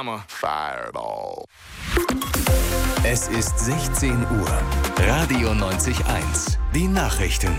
I'm a fireball. Es ist 16 Uhr. Radio 90.1. Die Nachrichten.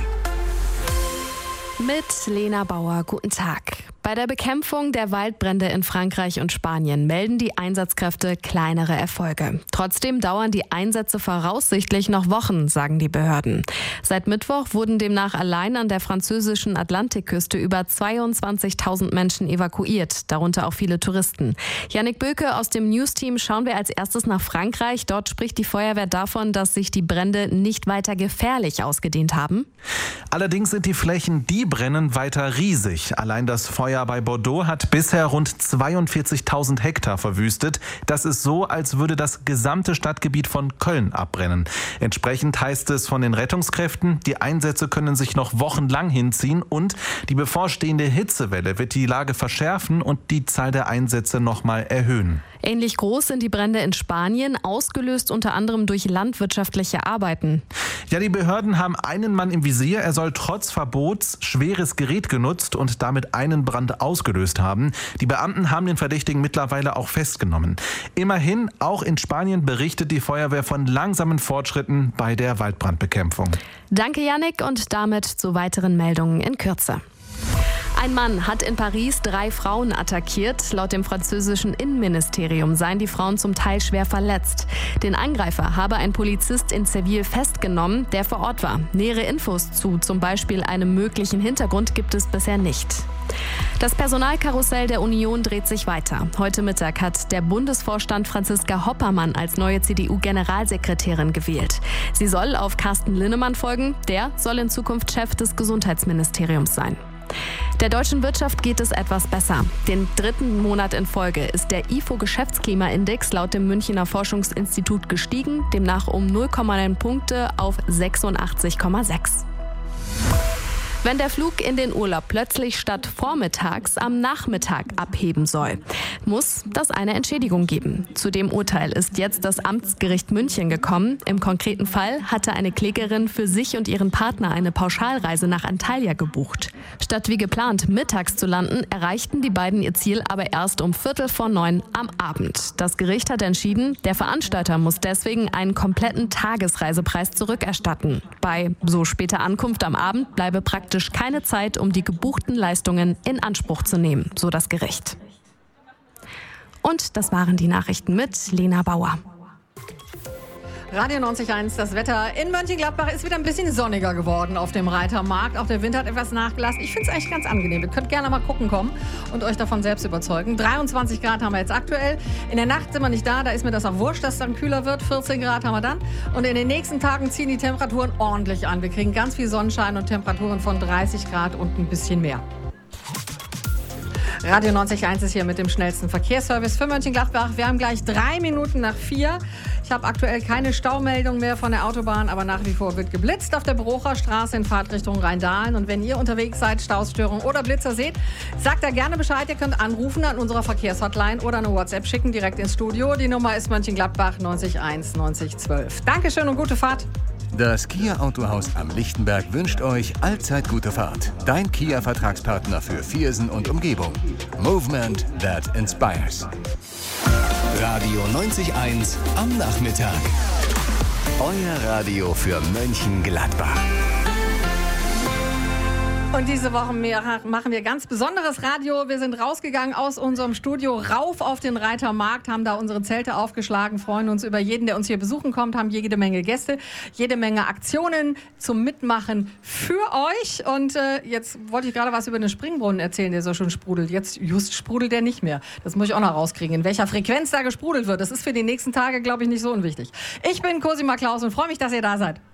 Mit Lena Bauer, guten Tag. Bei der Bekämpfung der Waldbrände in Frankreich und Spanien melden die Einsatzkräfte kleinere Erfolge. Trotzdem dauern die Einsätze voraussichtlich noch Wochen, sagen die Behörden. Seit Mittwoch wurden demnach allein an der französischen Atlantikküste über 22.000 Menschen evakuiert, darunter auch viele Touristen. Yannick Böke aus dem News-Team schauen wir als erstes nach Frankreich. Dort spricht die Feuerwehr davon, dass sich die Brände nicht weiter gefährlich ausgedehnt haben. Allerdings sind die Flächen, die brennen, weiter riesig. Allein das Feuer bei Bordeaux hat bisher rund 42.000 Hektar verwüstet. Das ist so, als würde das gesamte Stadtgebiet von Köln abbrennen. Entsprechend heißt es von den Rettungskräften, die Einsätze können sich noch wochenlang hinziehen und die bevorstehende Hitzewelle wird die Lage verschärfen und die Zahl der Einsätze nochmal erhöhen. Ähnlich groß sind die Brände in Spanien, ausgelöst unter anderem durch landwirtschaftliche Arbeiten. Ja, die Behörden haben einen Mann im Visier. Er soll trotz Verbots schweres Gerät genutzt und damit einen Brand ausgelöst haben. Die Beamten haben den Verdächtigen mittlerweile auch festgenommen. Immerhin, auch in Spanien berichtet die Feuerwehr von langsamen Fortschritten bei der Waldbrandbekämpfung. Danke, Yannick, und damit zu weiteren Meldungen in Kürze. Ein Mann hat in Paris 3 Frauen attackiert. Laut dem französischen Innenministerium seien die Frauen zum Teil schwer verletzt. Den Angreifer habe ein Polizist in Seville festgenommen, der vor Ort war. Nähere Infos zu zum Beispiel einem möglichen Hintergrund gibt es bisher nicht. Das Personalkarussell der Union dreht sich weiter. Heute Mittag hat der Bundesvorstand Franziska Hoppermann als neue CDU-Generalsekretärin gewählt. Sie soll auf Carsten Linnemann folgen. Der soll in Zukunft Chef des Gesundheitsministeriums sein. Der deutschen Wirtschaft geht es etwas besser. Den 3. Monat in Folge ist der IFO-Geschäftsklimaindex laut dem Münchner Forschungsinstitut gestiegen, demnach um 0,9 Punkte auf 86,6. Wenn der Flug in den Urlaub plötzlich statt vormittags am Nachmittag abheben soll, muss das eine Entschädigung geben. Zu dem Urteil ist jetzt das Amtsgericht München gekommen. Im konkreten Fall hatte eine Klägerin für sich und ihren Partner eine Pauschalreise nach Antalya gebucht. Statt wie geplant mittags zu landen, erreichten die beiden ihr Ziel aber erst um 8:45 am Abend. Das Gericht hat entschieden, der Veranstalter muss deswegen einen kompletten Tagesreisepreis zurückerstatten. Bei so später Ankunft am Abend bleibe praktisch keine Zeit, um die gebuchten Leistungen in Anspruch zu nehmen, so das Gericht. Und das waren die Nachrichten mit Lena Bauer. Radio 90.1, das Wetter in Mönchengladbach ist wieder ein bisschen sonniger geworden auf dem Reitermarkt. Auch der Wind hat etwas nachgelassen. Ich finde es eigentlich ganz angenehm. Ihr könnt gerne mal gucken kommen und euch davon selbst überzeugen. 23 Grad haben wir jetzt aktuell. In der Nacht sind wir nicht da ist mir das auch wurscht, dass es dann kühler wird. 14 Grad haben wir dann. Und in den nächsten Tagen ziehen die Temperaturen ordentlich an. Wir kriegen ganz viel Sonnenschein und Temperaturen von 30 Grad und ein bisschen mehr. Radio 90.1 ist hier mit dem schnellsten Verkehrsservice für Mönchengladbach. Wir haben gleich 3 Minuten nach 4. Ich habe aktuell keine Staumeldung mehr von der Autobahn, aber nach wie vor wird geblitzt auf der Brocher Straße in Fahrtrichtung Rheindahlen. Und wenn ihr unterwegs seid, Stausstörungen oder Blitzer seht, sagt da gerne Bescheid. Ihr könnt anrufen an unserer Verkehrshotline oder eine WhatsApp schicken direkt ins Studio. Die Nummer ist Mönchengladbach 901 9012. Dankeschön und gute Fahrt. Das Kia Autohaus am Lichtenberg wünscht euch allzeit gute Fahrt. Dein Kia-Vertragspartner für Viersen und Umgebung. Movement that inspires. Radio 90.1 am Nachmittag. Euer Radio für Mönchengladbach. Und diese Woche machen wir ganz besonderes Radio. Wir sind rausgegangen aus unserem Studio rauf auf den Reitermarkt, haben da unsere Zelte aufgeschlagen, freuen uns über jeden, der uns hier besuchen kommt, haben jede Menge Gäste, jede Menge Aktionen zum Mitmachen für euch. Und jetzt wollte ich gerade was über den Springbrunnen erzählen, der so schön sprudelt. Jetzt just sprudelt der nicht mehr. Das muss ich auch noch rauskriegen, in welcher Frequenz da gesprudelt wird. Das ist für die nächsten Tage, glaube ich, nicht so unwichtig. Ich bin Cosima Klaus und freue mich, dass ihr da seid.